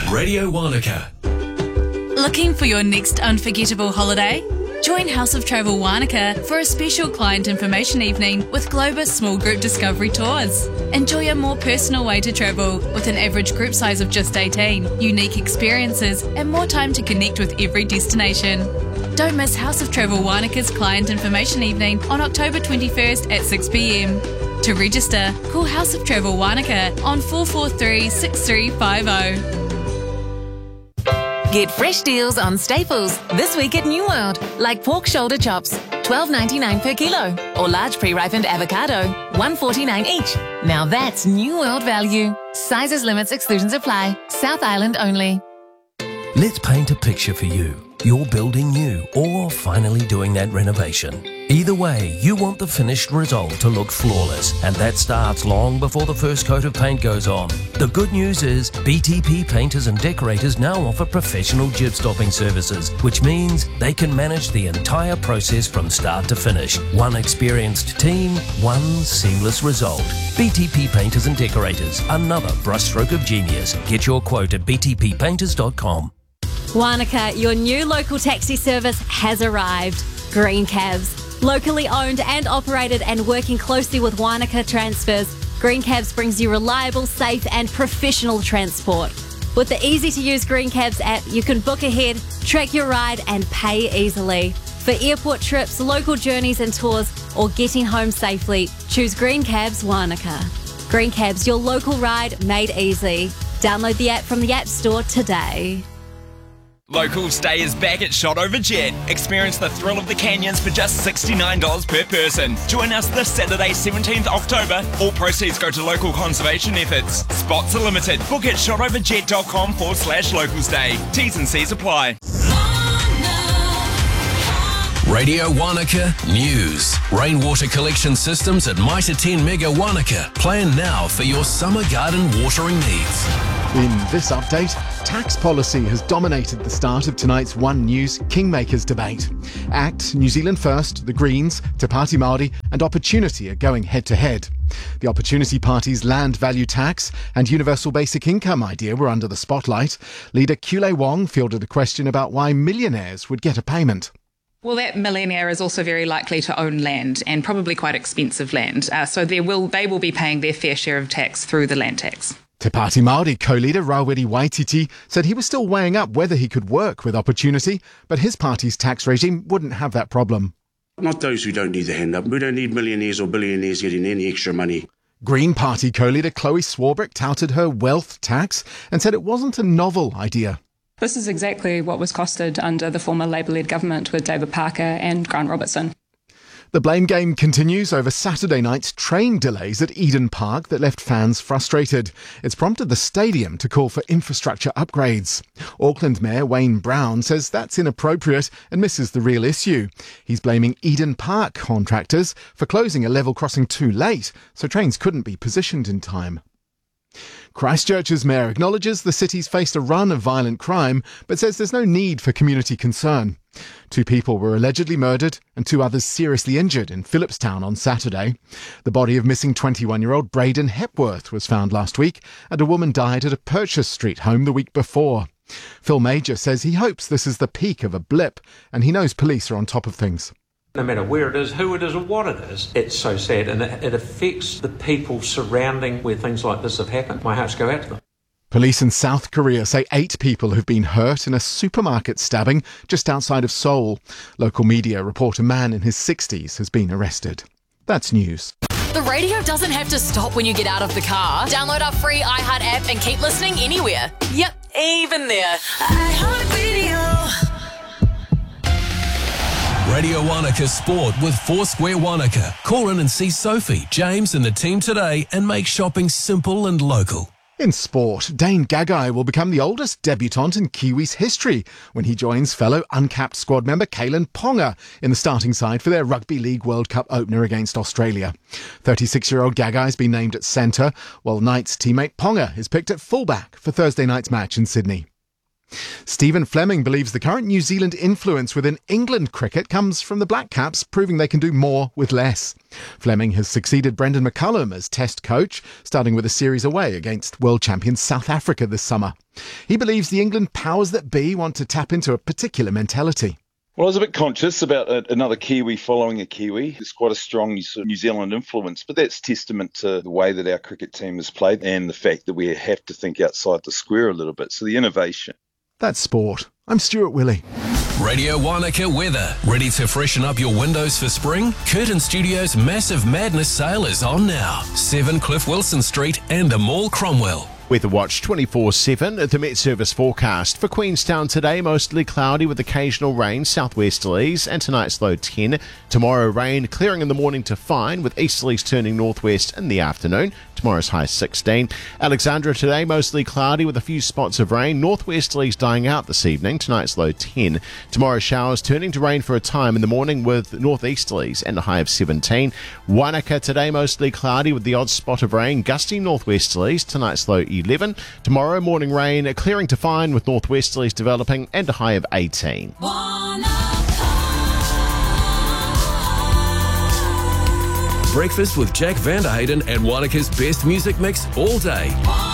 Radio Wanaka. Looking for your next unforgettable holiday? Join House of Travel Wanaka for a special client information evening with Globus Small Group Discovery Tours. Enjoy a more personal way to travel with an average group size of just 18, unique experiences and more time to connect with every destination. Don't miss House of Travel Wanaka's client information evening on October 21st at 6 p.m. To register, call House of Travel Wanaka on 443 6350. Get fresh deals on staples this week at New World, like pork shoulder chops, $12.99 per kilo, or large pre-ripened avocado, $1.49 each. Now that's New World value. Sizes, limits, exclusions apply. South Island only. Let's paint a picture for you. You're building new or finally doing that renovation. Either way, you want the finished result to look flawless, and that starts long before the first coat of paint goes on. The good news is BTP Painters and Decorators now offer professional jib stopping services, which means they can manage the entire process from start to finish. One experienced team, one seamless result. BTP Painters and Decorators, another brushstroke of genius. Get your quote at btppainters.com. Wanaka, your new local taxi service has arrived. Green Cabs. Locally owned and operated and working closely with Wanaka Transfers, Green Cabs brings you reliable, safe and professional transport. With the easy-to-use Green Cabs app, you can book ahead, track your ride and pay easily. For airport trips, local journeys and tours, or getting home safely, choose Green Cabs Wanaka. Green Cabs, your local ride made easy. Download the app from the App Store today. Local Stay is back at Shotover Jet. Experience the thrill of the canyons for just $69 per person. Join us this Saturday, 17th October. All proceeds go to local conservation efforts. Spots are limited. Book at shotoverjet.com/local stay. T's and C's apply. Radio Wanaka News. Rainwater collection systems at Mitre 10 Mega Wanaka. Plan now for your summer garden watering needs. In this update, tax policy has dominated the start of tonight's One News Kingmakers debate. ACT, New Zealand First, the Greens, Te Pāti Māori and Opportunity are going head-to-head. The Opportunity Party's land value tax and universal basic income idea were under the spotlight. Leader Kule Wong fielded a question about why millionaires would get a payment. Well, that millionaire is also very likely to own land, and probably quite expensive land. So they will be paying their fair share of tax through the land tax. Te Pāti Māori co-leader Rawiri Waititi said he was still weighing up whether he could work with Opportunity, but his party's tax regime wouldn't have that problem. Not those who don't need the hand up. We don't need millionaires or billionaires getting any extra money. Green Party co-leader Chloe Swarbrick touted her wealth tax and said it wasn't a novel idea. This is exactly what was costed under the former Labour-led government with David Parker and Grant Robertson. The blame game continues over Saturday night's train delays at Eden Park that left fans frustrated. It's prompted the stadium to call for infrastructure upgrades. Auckland Mayor Wayne Brown says that's inappropriate and misses the real issue. He's blaming Eden Park contractors for closing a level crossing too late, so trains couldn't be positioned in time. Christchurch's mayor acknowledges the city's faced a run of violent crime, but says there's no need for community concern. 2 people were allegedly murdered and 2 others seriously injured in Phillipstown on Saturday. The body of missing 21-year-old Braden Hepworth was found last week, and a woman died at a Purchase Street home the week before. Phil Major says he hopes this is the peak of a blip, and he knows police are on top of things. No matter where it is, who it is or what it is, it's so sad, and it affects the people surrounding where things like this have happened. My hearts go out to them. Police in South Korea say 8 people have been hurt in a supermarket stabbing just outside of Seoul. Local media report a man in his 60s has been arrested. That's news. The radio doesn't have to stop when you get out of the car. Download our free iHeart app and keep listening anywhere. Yep, even there. iHeartRadio. Radio Wanaka Sport with Foursquare Wanaka. Call in and see Sophie, James and the team today and make shopping simple and local. In sport, Dane Gagai will become the oldest debutant in Kiwis history when he joins fellow uncapped squad member Kalen Ponga in the starting side for their Rugby League World Cup opener against Australia. 36-year-old Gagai's been named at centre, while Knights teammate Ponga is picked at fullback for Thursday night's match in Sydney. Stephen Fleming believes the current New Zealand influence within England cricket comes from the Black Caps proving they can do more with less. Fleming has succeeded Brendan McCullum as Test coach, starting with a series away against world champions South Africa this summer. He believes the England powers that be want to tap into a particular mentality. Well, I was a bit conscious about another Kiwi following a Kiwi. There's quite a strong New Zealand influence, but that's testament to the way that our cricket team has played and the fact that we have to think outside the square a little bit. So the innovation. That's sport. I'm Stuart Willey. Radio Wanaka weather. Ready to freshen up your windows for spring? Curtin Studios' Massive Madness sale is on now. 7 Cliff Wilson Street and the Mall Cromwell. Weather Watch 24/7 at the Met Service forecast. For Queenstown today, mostly cloudy with occasional rain, southwesterlies, and tonight's low 10. Tomorrow, rain clearing in the morning to fine, with easterlies turning northwest in the afternoon. Tomorrow's high 16. Alexandra today, mostly cloudy with a few spots of rain. Northwesterlies dying out this evening. Tonight's low 10. Tomorrow, showers turning to rain for a time in the morning with northeasterlies and a high of 17. Wanaka today, mostly cloudy with the odd spot of rain. Gusty northwesterlies. Tonight's low 11. Tomorrow, morning rain clearing to fine with northwesterlies developing and a high of 18. Breakfast with Jack Van Der Hayden and Wanaka's best music mix all day.